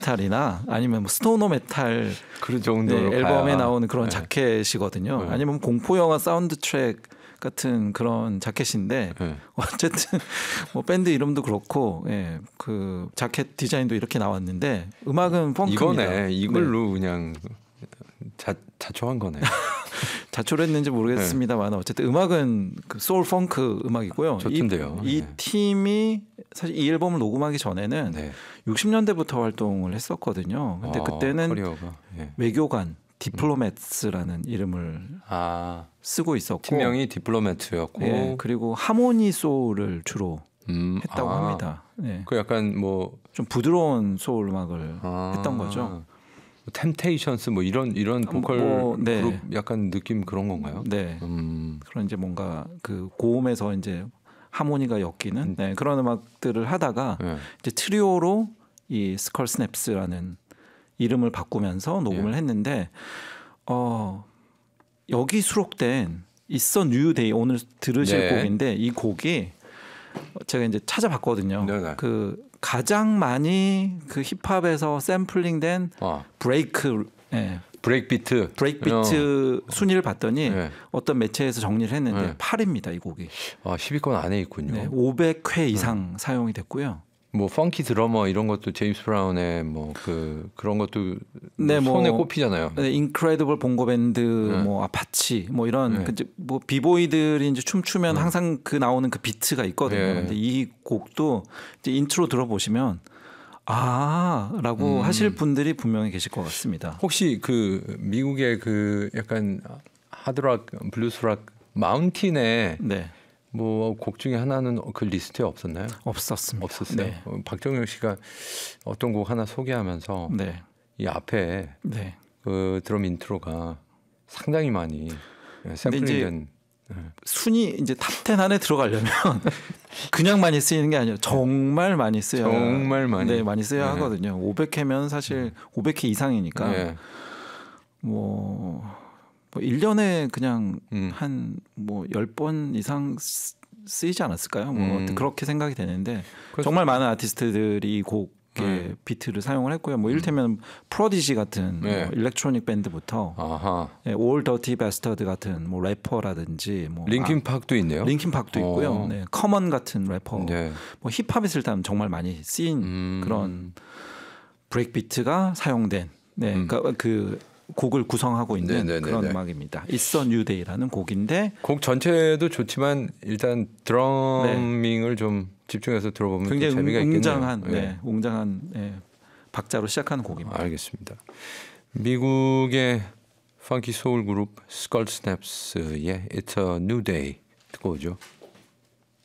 메탈이나 아니면 뭐 스토너 메탈 그 정도로 네, 앨범에 가야. 나오는 그런 네. 자켓이거든요. 네. 아니면 공포 영화 사운드 트랙 같은 그런 자켓인데 네. 어쨌든 뭐 밴드 이름도 그렇고 예, 그 자켓 디자인도 이렇게 나왔는데 음악은 펑크입니다. 이거네. 이걸로 네. 그냥 자초한 거네. 자초했는지 모르겠습니다만 어쨌든 음악은 그 소울 펑크 음악이고요. 좋던데요. 이 네. 팀이 사실 이 앨범을 녹음하기 전에는 네. 60년대부터 활동을 했었거든요. 근데 그때는 커리어가. 예. 외교관 디플로매츠라는 이름을 쓰고 있었고 팀명이 디플로매트였고 예, 그리고 하모니 소울을 주로 했다고 합니다. 예. 그 약간 뭐 좀 부드러운 소울 음악을 했던 거죠. 템테이션스 뭐 이런 보컬 네. 그룹 약간 느낌 그런 건가요? 네. 그런 이제 뭔가 그 고음에서 이제 하모니가 엮이는 네, 그런 음악들을 하다가 네. 이제 트리오로 이 스컬 스냅스라는 이름을 바꾸면서 녹음을 했는데 여기 수록된 It's a New Day 오늘 들으실 네. 곡인데 이 곡이 제가 이제 찾아봤거든요. 네네. 그 가장 많이 그 힙합에서 샘플링된 브레이크 브레이크비트 순위를 봤더니 네. 어떤 매체에서 정리를 했는데 네. 8위입니다. 이 곡이. 10위권 안에 있군요. 네, 500회 이상 사용이 됐고요. 뭐 펑키 드러머 이런 것도 제임스 브라운의 뭐 그런 것도 네, 손에 꼽히잖아요. 네, 인크레디블 봉고 밴드, 뭐 아파치, 뭐 이런 뭐 비보이들이 이제 춤추면 항상 그 나오는 그 비트가 있거든요. 근데 이 곡도 이제 인트로 들어보시면 라고 하실 분들이 분명히 계실 것 같습니다. 혹시 그 미국의 그 약간 하드락, 블루스락 마운틴에 네. 뭐 곡 중에 하나는 그 리스트에 없었나요? 없었습니다. 없었어요. 네. 박정혁 씨가 어떤 곡 하나 소개하면서 네. 이 앞에 네. 그 드럼 인트로가 상당히 많이 샘플링된 순위 이제 탑10 안에 들어가려면 그냥 많이 쓰이는 게 아니라 정말 많이 쓰여야 정말 많이 쓰여야 하거든요. 500회면 사실 500회 이상이니까 뭐 1년에 그냥 한 뭐 10번 이상 쓰이지 않았을까요? 뭐 그렇게 생각이 되는데 정말 많은 아티스트들이 이 곡의 비트를 사용을 했고요. 뭐 이를테면 프로디지 같은 뭐 일렉트로닉 밴드부터 올 더티 베스터드 같은 뭐 래퍼라든지 뭐 링킨 파크도 있네요. 링킨 파크도 있고요. 네, 커먼 같은 래퍼. 뭐 힙합에서 일단 정말 많이 쓰인 그런 브레이크 비트가 사용된 그러니까 그 곡을 구성하고 있는 그런 음악입니다. It's a New Day라는 곡인데 곡 전체도 좋지만 일단 드러밍을 좀 집중해서 들어보면 굉장히 재미가 웅장한, 있겠네요. 웅장한 박자로 시작하는 곡입니다. 알겠습니다. 미국의 펑키 소울 그룹 스컬 스냅스의 It's a New Day 듣고 오죠.